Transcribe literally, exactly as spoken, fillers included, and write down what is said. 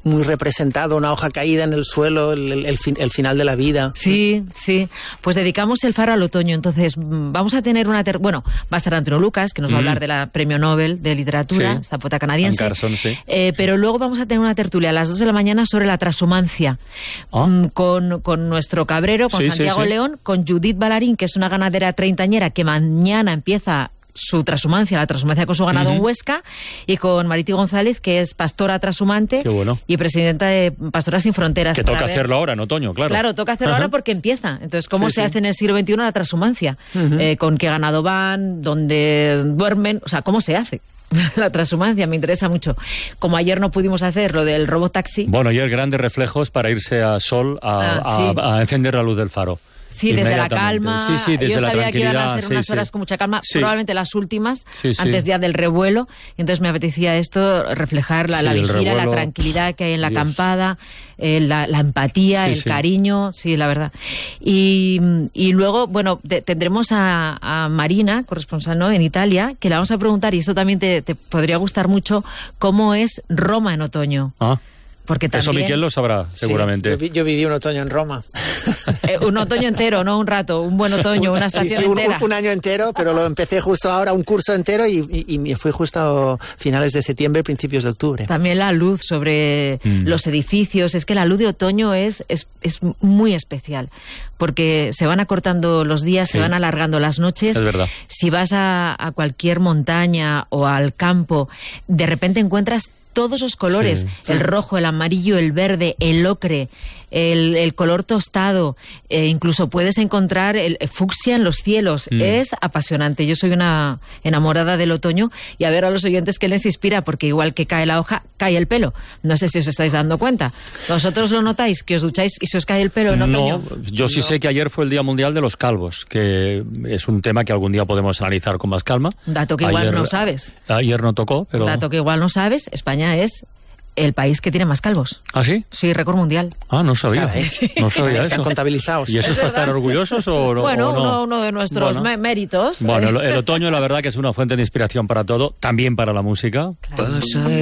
muy representado, una hoja caída en el suelo, el, el, el, fin, el final de la vida. Sí, sí. Pues dedicamos el faro al otoño. Entonces, vamos a tener una... Ter bueno, va a estar Antonio Lucas, que nos va a hablar de la Premio Nobel de Literatura, sí. esta poeta canadiense. Carson, sí. eh, pero luego vamos a tener una tertulia a las dos de la mañana sobre la transhumancia. Oh. Con, con nuestro Cabrero, con sí, Santiago sí, sí. León, con Judith Ballarín, que es una ganadera treintañera que mañana empieza su transhumancia, la transhumancia con su ganado uh-huh. en Huesca, y con Mariti González, que es pastora transhumante bueno. y presidenta de Pastoras Sin Fronteras. Que toca ver... hacerlo ahora en otoño, claro. Claro, toca hacerlo uh-huh. ahora porque empieza. Entonces, ¿cómo sí, se sí. hace en el siglo veintiuno la transhumancia? Uh-huh. Eh, ¿Con qué ganado van? ¿Dónde duermen? O sea, ¿cómo se hace? La transhumancia me interesa mucho. Como ayer no pudimos hacer lo del robotaxi. Bueno, ayer grandes reflejos para irse a sol a, ah, sí. a, a encender la luz del faro. Sí, desde la calma. Sí, sí, desde Yo la sabía que iban a ser sí, unas sí. horas con mucha calma, sí. probablemente las últimas, sí, sí. antes ya del revuelo. Y entonces me apetecía esto, reflejar la, sí, la vigilia, revuelo, la tranquilidad que hay en la Dios. acampada, eh, la, la empatía, sí, el sí. cariño, sí, la verdad. Y, y luego, bueno, de, tendremos a, a Marina, corresponsal, ¿no?, en Italia, que le vamos a preguntar, y esto también te, te podría gustar mucho, cómo es Roma en otoño. Ah. Porque también... Eso Miquel lo sabrá, seguramente. Sí, yo, vi, yo viví un otoño en Roma. Eh, un otoño entero, no un rato, un buen otoño, una estación sí, sí, un, entera. Un, un año entero, pero lo empecé justo ahora, un curso entero, y, y, y me fui justo a finales de septiembre, principios de octubre. También la luz sobre mm. los edificios. Es que la luz de otoño es, es, es muy especial, porque se van acortando los días, sí. se van alargando las noches. Es verdad. Si vas a, a cualquier montaña o al campo, de repente encuentras todos los colores, sí. el rojo, el amarillo, el verde, el ocre, el, el color tostado, eh, incluso puedes encontrar el, el fucsia en los cielos. Mm. Es apasionante. Yo soy una enamorada del otoño, y a ver a los oyentes qué les inspira, porque igual que cae la hoja, cae el pelo. No sé si os estáis dando cuenta. ¿Vosotros lo notáis, que os ducháis y se os cae el pelo en otoño? No, yo sí no. sé que ayer fue el Día Mundial de los Calvos, que es un tema que algún día podemos analizar con más calma. Dato que ayer, igual no sabes. Ayer no tocó, pero... Dato que igual no sabes, España es el país que tiene más calvos. ¿Ah, sí? Sí, récord mundial. Ah, no sabía. Caray. No sabía Están eso. contabilizados. ¿Y eso es, es para estar orgullosos o no? Bueno, o no? Uno, uno de nuestros bueno. méritos. Bueno, el, el otoño la verdad que es una fuente de inspiración para todo, también para la música. Claro.